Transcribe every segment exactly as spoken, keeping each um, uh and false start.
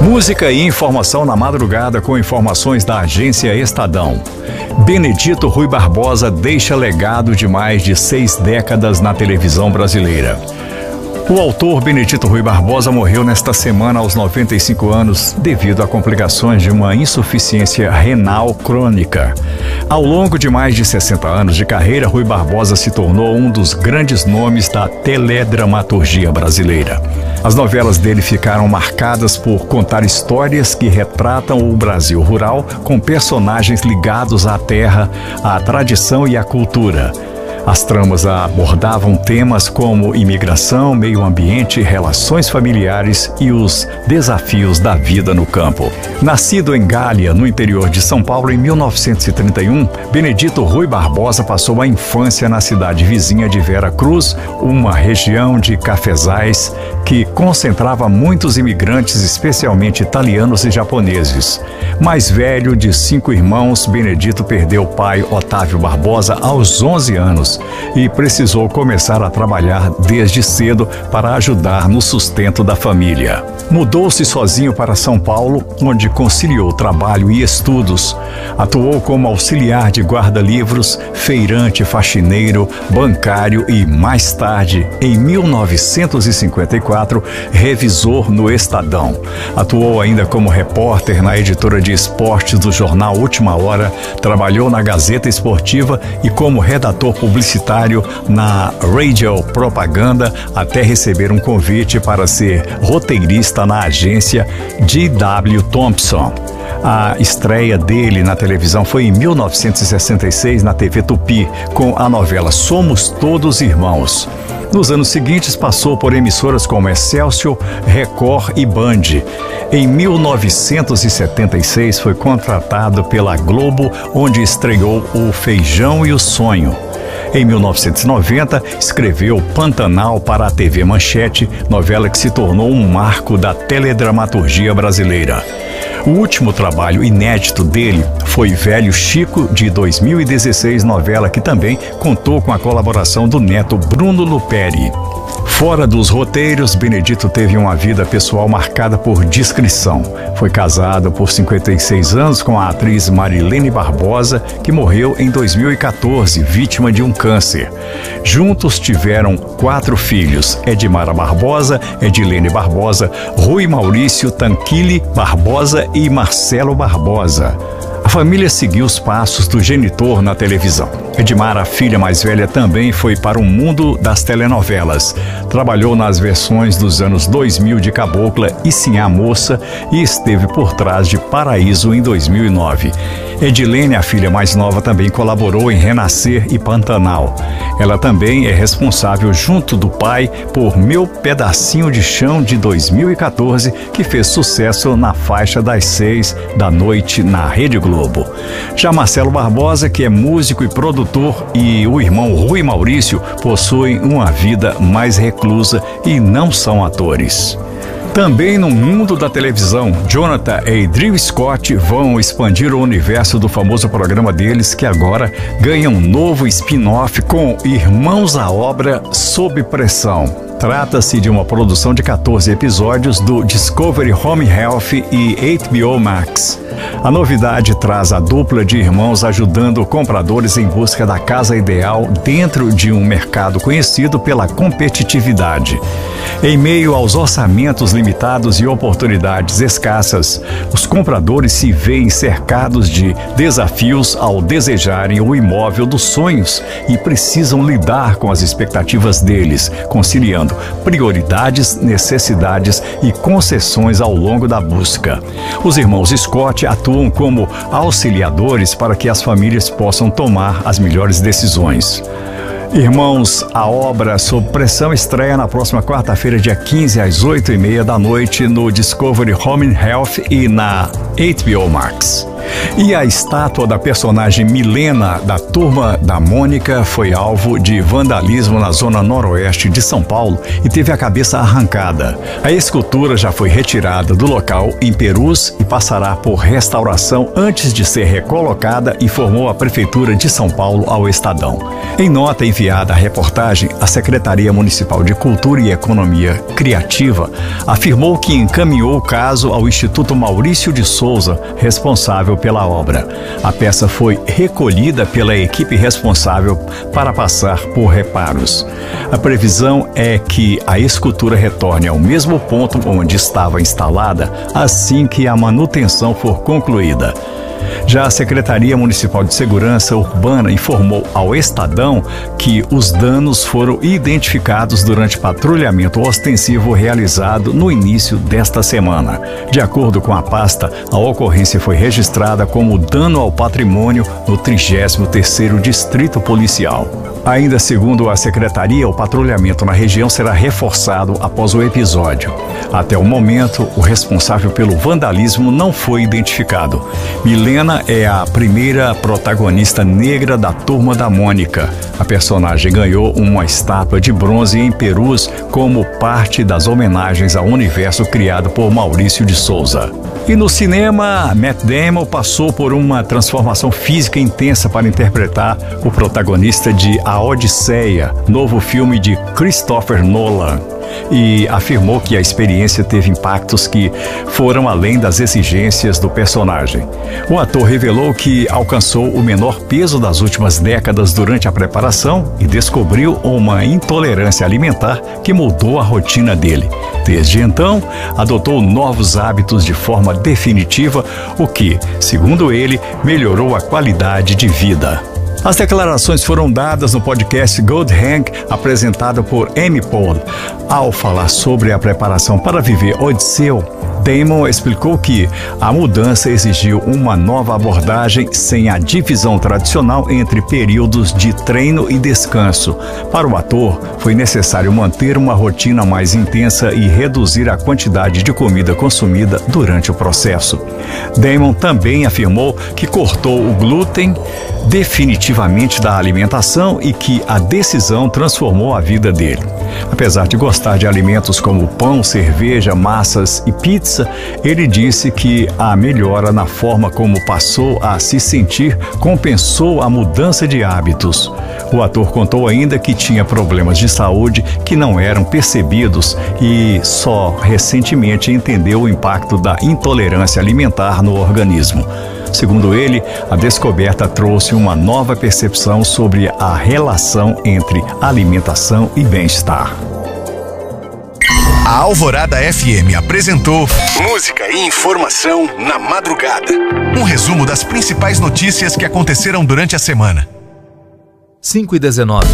Música e informação na madrugada com informações da agência Estadão. Benedito Rui Barbosa deixa legado de mais de seis décadas na televisão brasileira. O autor Benedito Rui Barbosa morreu nesta semana aos noventa e cinco anos devido a complicações de uma insuficiência renal crônica. Ao longo de mais de sessenta anos de carreira, Rui Barbosa se tornou um dos grandes nomes da teledramaturgia brasileira. As novelas dele ficaram marcadas por contar histórias que retratam o Brasil rural com personagens ligados à terra, à tradição e à cultura. As tramas abordavam temas como imigração, meio ambiente, relações familiares e os desafios da vida no campo. Nascido em Gália, no interior de São Paulo, em mil novecentos e trinta e um, Benedito Rui Barbosa passou a infância na cidade vizinha de Vera Cruz, uma região de cafezais que concentrava muitos imigrantes, especialmente italianos e japoneses. Mais velho de cinco irmãos, Benedito perdeu o pai, Otávio Barbosa, aos onze anos e precisou começar a trabalhar desde cedo para ajudar no sustento da família. Mudou-se sozinho para São Paulo, onde conciliou trabalho e estudos. Atuou como auxiliar de guarda-livros, feirante, faxineiro, bancário e, mais tarde, em mil novecentos e cinquenta e quatro, revisor no Estadão. Atuou ainda como repórter na editora de esportes do jornal Última Hora, trabalhou na Gazeta Esportiva e como redator publicitário na Radio Propaganda, até receber um convite para ser roteirista na agência G W Thompson. A estreia dele na televisão foi em mil novecentos e sessenta e seis na T V Tupi, com a novela Somos Todos Irmãos. Nos anos seguintes passou por emissoras como Excelsior, Record e Band. Em mil novecentos e setenta e seis foi contratado pela Globo, onde estreou O Feijão e o Sonho. Em mil novecentos e noventa, escreveu Pantanal para a T V Manchete, novela que se tornou um marco da teledramaturgia brasileira. O último trabalho inédito dele foi Velho Chico, de dois mil e dezesseis, novela que também contou com a colaboração do neto Bruno Luperi. Fora dos roteiros, Benedito teve uma vida pessoal marcada por discrição. Foi casado por cinquenta e seis anos com a atriz Marilene Barbosa, que morreu em dois mil e quatorze, vítima de um câncer. Juntos tiveram quatro filhos: Edmara Barbosa, Edilene Barbosa, Rui Maurício Tanquili Barbosa e Marcelo Barbosa. A família seguiu os passos do genitor na televisão. Edmara, a filha mais velha, também foi para o mundo das telenovelas. Trabalhou nas versões dos anos dois mil de Cabocla e Sim a Moça e esteve por trás de Paraíso em dois mil e nove. Edilene, a filha mais nova, também colaborou em Renascer e Pantanal. Ela também é responsável, junto do pai, por Meu Pedacinho de Chão, de dois mil e quatorze, que fez sucesso na faixa das seis da noite na Rede Globo. Já Marcelo Barbosa, que é músico e produtor, e o irmão Rui Maurício possuem uma vida mais reclusa e não são atores. Também no mundo da televisão, Jonathan e Drew Scott vão expandir o universo do famoso programa deles, que agora ganha um novo spin-off com Irmãos à Obra Sob Pressão. Trata-se de uma produção de quatorze episódios do Discovery Home Health e H B O Max. A novidade traz a dupla de irmãos ajudando compradores em busca da casa ideal dentro de um mercado conhecido pela competitividade. Em meio aos orçamentos limitados e oportunidades escassas, os compradores se veem cercados de desafios ao desejarem o imóvel dos sonhos e precisam lidar com as expectativas deles, conciliando prioridades, necessidades e concessões ao longo da busca. Os irmãos Scott atuam como auxiliadores para que as famílias possam tomar as melhores decisões. Irmãos, a obra Sob Pressão estreia na próxima quarta-feira, dia quinze, às oito e meia da noite, no Discovery Home Health e na H B O Max. E a estátua da personagem Milena, da Turma da Mônica, foi alvo de vandalismo na zona noroeste de São Paulo e teve a cabeça arrancada. A escultura já foi retirada do local em Perus e passará por restauração antes de ser recolocada, informou a Prefeitura de São Paulo ao Estadão. Em nota enviada à reportagem, a Secretaria Municipal de Cultura e Economia Criativa afirmou que encaminhou o caso ao Instituto Maurício de Souza, responsável pela obra. A peça foi recolhida pela equipe responsável para passar por reparos. A previsão é que a escultura retorne ao mesmo ponto onde estava instalada assim que a manutenção for concluída. Já a Secretaria Municipal de Segurança Urbana informou ao Estadão que os danos foram identificados durante patrulhamento ostensivo realizado no início desta semana. De acordo com a pasta, a ocorrência foi registrada como dano ao patrimônio no trigésimo terceiro Distrito Policial. Ainda segundo a Secretaria, o patrulhamento na região será reforçado após o episódio. Até o momento, o responsável pelo vandalismo não foi identificado. Milena é a primeira protagonista negra da Turma da Mônica. A personagem ganhou uma estátua de bronze em Perus como parte das homenagens ao universo criado por Maurício de Souza. E no cinema, Matt Damon passou por uma transformação física intensa para interpretar o protagonista de A Odisseia, novo filme de Christopher Nolan, e afirmou que a experiência teve impactos que foram além das exigências do personagem. O ator revelou que alcançou o menor peso das últimas décadas durante a preparação e descobriu uma intolerância alimentar que mudou a rotina dele. Desde então, adotou novos hábitos de forma definitiva, o que, segundo ele, melhorou a qualidade de vida. As declarações foram dadas no podcast Good Hank, apresentado por Amy Poehler. Ao falar sobre a preparação para viver Odisseu, Damon explicou que a mudança exigiu uma nova abordagem sem a divisão tradicional entre períodos de treino e descanso. Para o ator, foi necessário manter uma rotina mais intensa e reduzir a quantidade de comida consumida durante o processo. Damon também afirmou que cortou o glúten definitivamente da alimentação e que a decisão transformou a vida dele. Apesar de gostar de alimentos como pão, cerveja, massas e pizza, ele disse que a melhora na forma como passou a se sentir compensou a mudança de hábitos. O ator contou ainda que tinha problemas de saúde que não eram percebidos e só recentemente entendeu o impacto da intolerância alimentar no organismo. Segundo ele, a descoberta trouxe uma nova percepção sobre a relação entre alimentação e bem-estar. A Alvorada F M apresentou Música e Informação na Madrugada. Um resumo das principais notícias que aconteceram durante a semana. cinco e dezenove.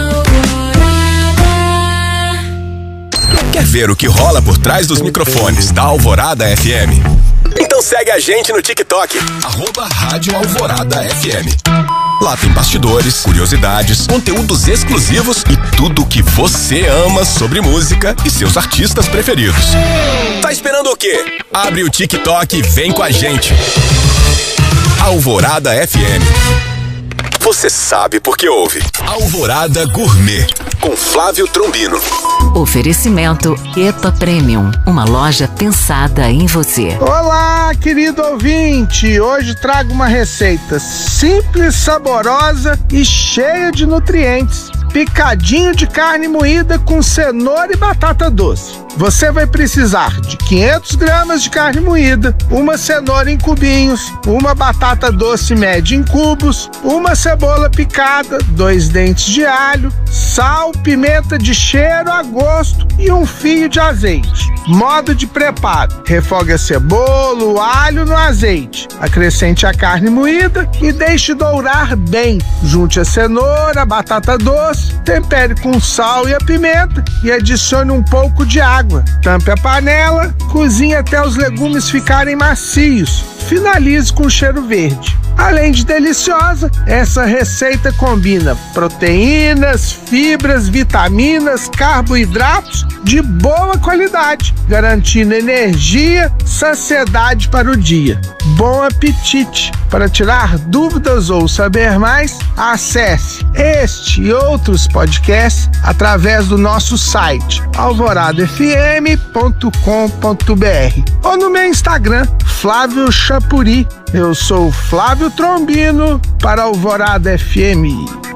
Quer ver o que rola por trás dos microfones da Alvorada F M? Então segue a gente no TikTok, arroba Rádio Alvorada F M. Lá tem bastidores, curiosidades, conteúdos exclusivos e tudo o que você ama sobre música e seus artistas preferidos. Tá esperando o quê? Abre o TikTok e vem com a gente. Alvorada F M. Você sabe por que ouve. Alvorada Gourmet, com Flávio Trombino. Oferecimento EPA Premium, uma loja pensada em você. Olá, querido ouvinte! Hoje trago uma receita simples, saborosa e cheia de nutrientes. Picadinho de carne moída com cenoura e batata doce. Você vai precisar de quinhentas gramas de carne moída, uma cenoura em cubinhos, uma batata doce média em cubos, uma cebola picada, dois dentes de alho, sal, pimenta de cheiro a gosto e um fio de azeite. Modo de preparo: refogue a cebola, o alho no azeite, acrescente a carne moída e deixe dourar bem. Junte a cenoura, a batata doce, tempere com sal e a pimenta e adicione um pouco de água. Tampe a panela, cozinhe até os legumes ficarem macios. Finalize com cheiro verde. Além de deliciosa, essa receita combina proteínas, fibras, vitaminas, carboidratos de boa qualidade, garantindo energia, saciedade para o dia. Bom apetite! Para tirar dúvidas ou saber mais, acesse este e outros podcasts através do nosso site alvorada f m ponto com ponto b r ou no meu Instagram, Flávio Chapuri. Eu sou Flávio Trombino para Alvorada F M.